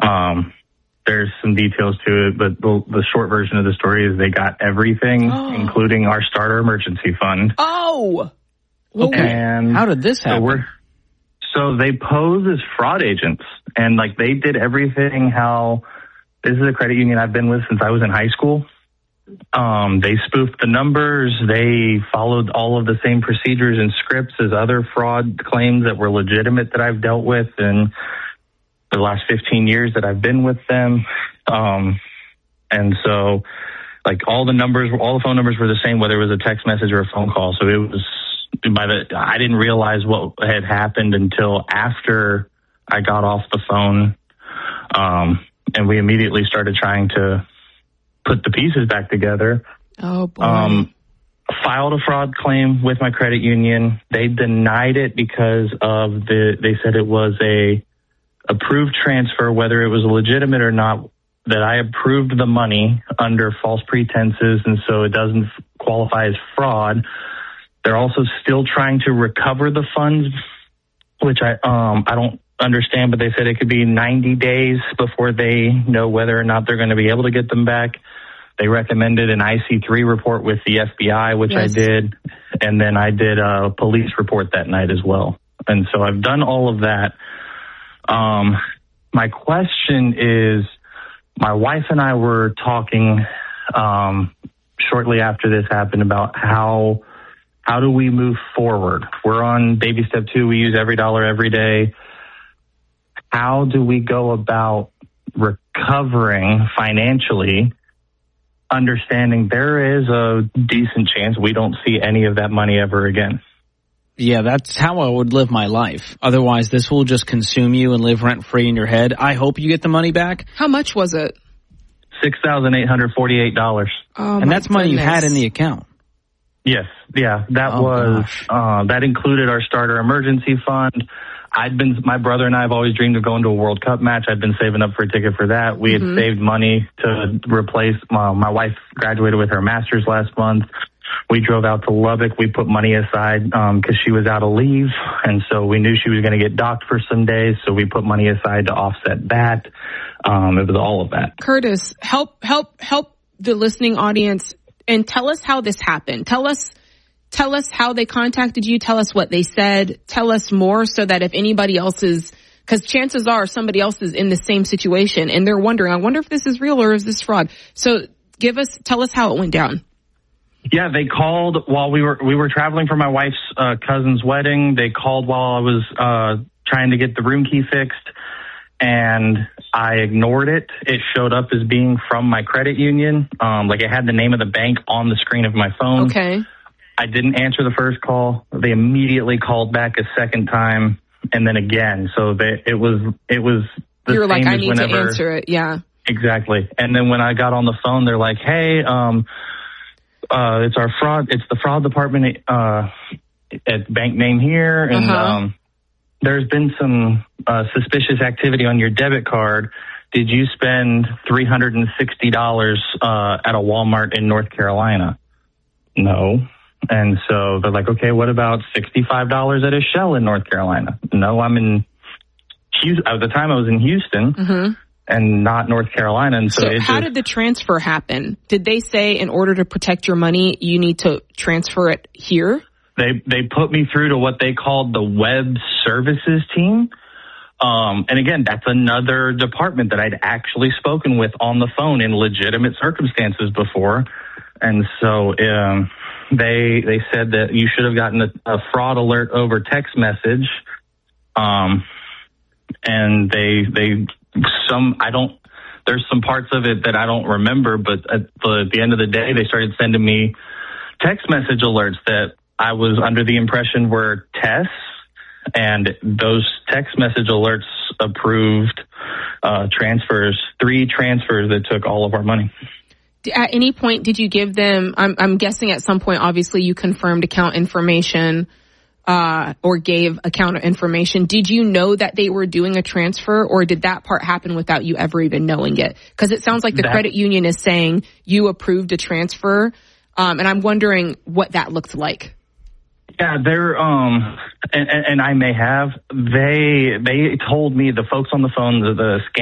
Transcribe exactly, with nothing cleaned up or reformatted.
Um, there's some details to it, but the, the short version of the story is they got everything, oh. including our starter emergency fund. Oh! Okay. And how did this happen? So, we're, so they pose as fraud agents, and like they did everything how, this is a credit union I've been with since I was in high school. Um, they spoofed the numbers. They followed all of the same procedures and scripts as other fraud claims that were legitimate that I've dealt with in the last fifteen years that I've been with them. Um, and so like all the numbers, all the phone numbers were the same, whether it was a text message or a phone call. So it was by the, I didn't realize what had happened until after I got off the phone. Um, and we immediately started trying to put the pieces back together. Oh, boy. Um, filed a fraud claim with my credit union. They denied it because of the, they said it was a approved transfer, whether it was legitimate or not, that I approved the money under false pretenses, and so it doesn't qualify as fraud. They're also still trying to recover the funds, which I um I don't understand, but they said it could be ninety days before they know whether or not they're going to be able to get them back. They recommended an I C three report with the F B I, which yes. I did, and then I did a police report that night as well. And so I've done all of that. Um, my question is, my wife and I were talking um, shortly after this happened about how how do we move forward? We're on baby step two. We use every dollar every day. How do we go about recovering financially, understanding there is a decent chance we don't see any of that money ever again? Yeah, that's how I would live my life. Otherwise, this will just consume you and live rent-free in your head. I hope you get the money back. How much was it? six thousand eight hundred forty-eight dollars. Oh, and that's money goodness. you had in the account. Yes, yeah, that oh, was, uh, that included our starter emergency fund. I'd been, my brother and I have always dreamed of going to a World Cup match. I'd been saving up for a ticket for that. We mm-hmm. had saved money to replace, uh, my wife graduated with her master's last month. We drove out to Lubbock. We put money aside um, because she was out of leave, and so we knew she was going to get docked for some days, so we put money aside to offset that. Um, it was all of that. Curtis, help, help, help the listening audience and tell us how this happened. Tell us, tell us how they contacted you. Tell us what they said. Tell us more so that if anybody else is, because chances are somebody else is in the same situation and they're wondering, I wonder if this is real or is this fraud? So give us, tell us how it went down. Yeah, they called while we were we were traveling for my wife's uh, cousin's wedding. They called while I was uh, trying to get the room key fixed, and I ignored it. It showed up as being from my credit union. Um, like it had the name of the bank on the screen of my phone. Okay. I didn't answer the first call. They immediately called back a second time, and then again. So they, it was it was the you were same like, I as need whenever, to answer it. Yeah. Exactly. And then when I got on the phone, they're like, hey, um. Uh, it's our fraud. It's the fraud department uh, at bank name here, and uh-huh. um, there's been some uh, suspicious activity on your debit card. Did you spend three hundred and sixty dollars uh, at a Walmart in North Carolina? No. And so they're like, okay, what about sixty-five dollars at a Shell in North Carolina? No, I'm in Houston. At the time, I was in Houston. Mm-hmm. And not North Carolina. And so, so it how just, did the transfer happen? Did they say in order to protect your money, you need to transfer it here? They they put me through to what they called the web services team. Um, and again, that's another department that I'd actually spoken with on the phone in legitimate circumstances before. And so um, they they said that you should have gotten a, a fraud alert over text message. Um, and they they some I don't there's some parts of it that I don't remember, but at the, at the end of the day, they started sending me text message alerts that I was under the impression were tests, and those text message alerts approved uh, transfers, three transfers that took all of our money. At any point, did you give them, I'm, I'm guessing at some point, obviously you confirmed account information uh, or gave account information. Did you know that they were doing a transfer, or did that part happen without you ever even knowing it? Because it sounds like the that, credit union is saying you approved a transfer, um, and I'm wondering what that looked like. Yeah, they're, um, and, and I may have, they, they told me, the folks on the phone, the, the